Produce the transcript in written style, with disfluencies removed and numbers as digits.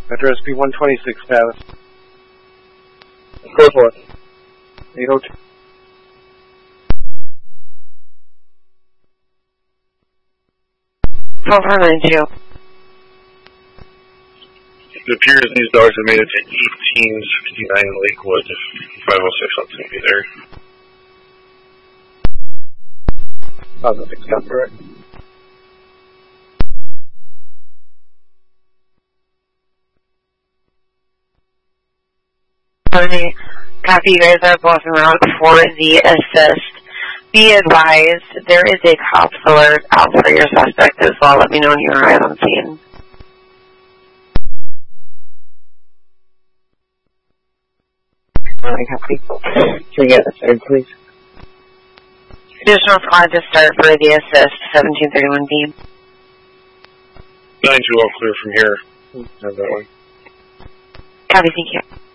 Address B126 status. Go for it. 802. It appears these dogs have made it to 1869 Lakewood. 506 on be there. 506, correct. Copy, you guys are both en route for the assist. Be advised, there is a cops alert out for your suspect as well. Let me know when you arrive on scene. Copy. Can we get a third, please? Additional squad to start for the assist, 1731B. 9-2 all clear from here. Have that one. Copy, thank you.